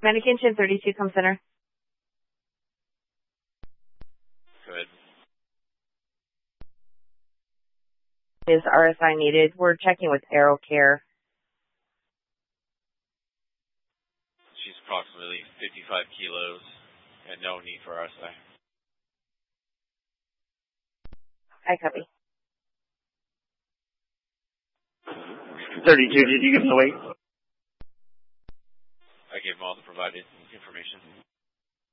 Medication 32, come center. Good. Is RSI needed? We're checking with Arrow Care. She's approximately 55 kilos and no need for RSI. I copy. 32, did you give the weight? I gave them all the provided information.